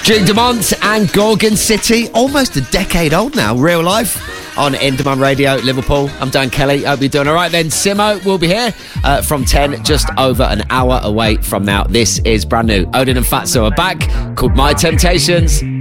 Duke Dumont and Gorgon City, almost a decade old now, real life, on In Demand Radio, Liverpool. I'm Dan Kelly. Hope you're doing all right then. Simo will be here from 10, just over an hour away from now. This is brand new. Odin and Fatso are back, called My Temptations.